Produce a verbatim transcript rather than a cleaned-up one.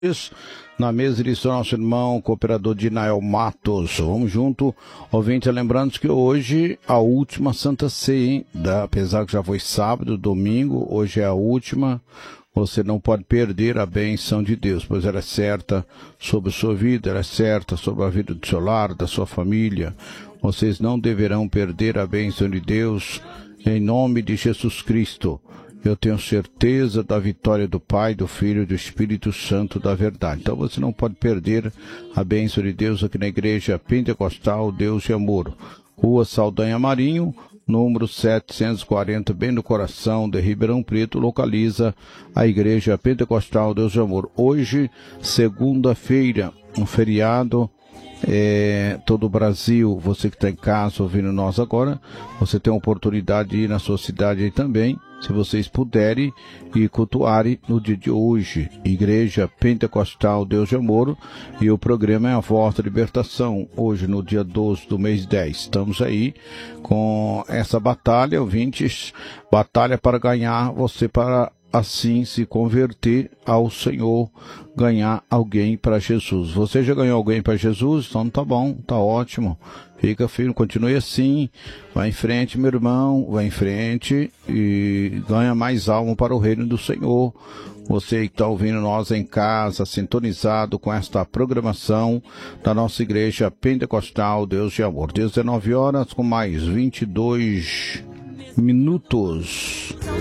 Na mesa de nosso irmão, cooperador Dinael Matos. Vamos junto, ouvinte, lembrando que hoje a última Santa Ceia, hein? Da, apesar que já foi sábado, domingo, hoje é a última. Você não pode perder a bênção de Deus, pois ela é certa sobre a sua vida, ela é certa sobre a vida do seu lar, da sua família. Vocês não deverão perder a bênção de Deus, em nome de Jesus Cristo. Eu tenho certeza da vitória do Pai, do Filho e do Espírito Santo da verdade. Então você não pode perder a bênção de Deus aqui na Igreja Pentecostal Deus e Amor. Rua Saldanha Marinho, número setecentos e quarenta, bem no coração de Ribeirão Preto, localiza a Igreja Pentecostal Deus e Amor. Hoje, segunda-feira, um feriado. É, todo o Brasil, você que está em casa ouvindo nós agora, você tem a oportunidade de ir na sua cidade aí também, se vocês puderem, e cultuarem no dia de hoje, Igreja Pentecostal Deus de Amor, e o programa é a Voz da Libertação, hoje no dia doze do mês dez. Estamos aí com essa batalha, ouvintes, batalha para ganhar você para assim se converter ao Senhor, ganhar alguém para Jesus. Você já ganhou alguém para Jesus? Então tá bom, tá ótimo. Fica firme, continue assim. Vai em frente, meu irmão, vai em frente e ganha mais alma para o reino do Senhor. Você que está ouvindo nós em casa, sintonizado com esta programação da nossa Igreja Pentecostal Deus de Amor. dezenove horas com mais vinte e dois minutos.